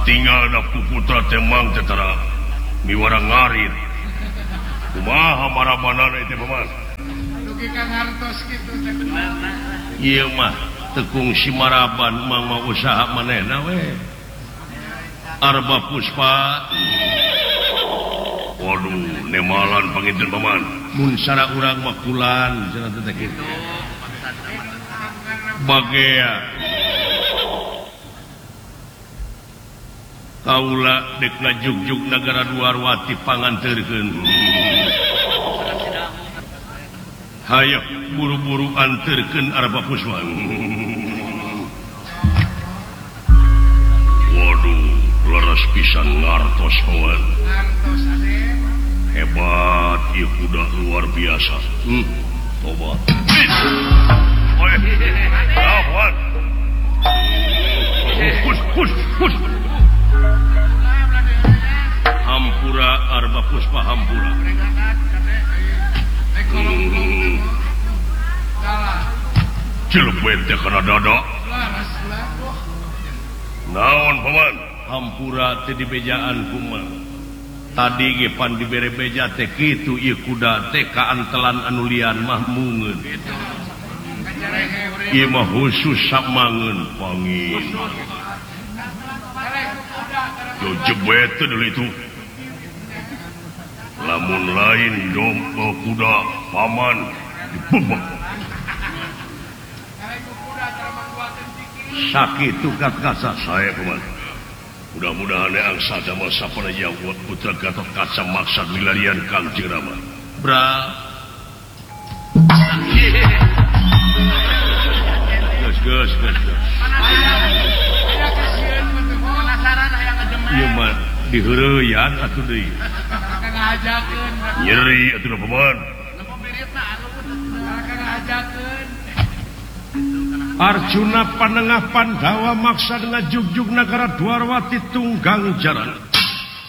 tinggal da putra temang tetara miwara ngarit kumaha marabanana itu paman dugi ka ngartos kitu teh ieu mah tekung si maraban mang mau usaha manehna we Arba Puspa waduh nemalan panginten paman mun sara urang mah kulan cenah teh kitu bagea kaula dek ngajugjug nagara Duarwati panganterkeun hayang buru-buru anterkeun Arba Puspa waduh leres pisan ngartos kawan ngartos ade hebat ieu kuda luar biasa tobat kawan push hampura Arba Puspa hampura cilebet teh kana dada naon paman hampura teh dibejaan kumaha tadi ge pan dibere beja teh kitu ieu kuda teh kaantelan anu lian mah mungeun ieu mah khusus samangeun pangin yo jebet teh deui itu lamun lain dom kuda paman dibebek sakitu kasa saya paman mudah-mudahan yang saja masa penajam buat putra Gatot Kaca maksud milarian Kangjeng Rama bra gus ieu mah diheureuyaan atuh deui nyeri atuh paman Arjuna Panengah Pandawa maksa dengan jugjug negara Duarwati tunggang jaran